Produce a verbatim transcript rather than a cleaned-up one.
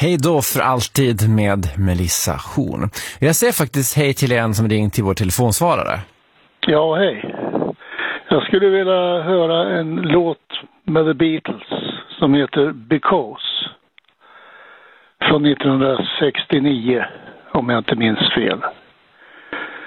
Hej då för alltid med Melissa Horn. Jag säger faktiskt hej till en som ringt till vår telefonsvarare. Ja, hej. Jag skulle vilja höra en låt med The Beatles som heter Because från nittonhundrasextionio, om jag inte minns fel.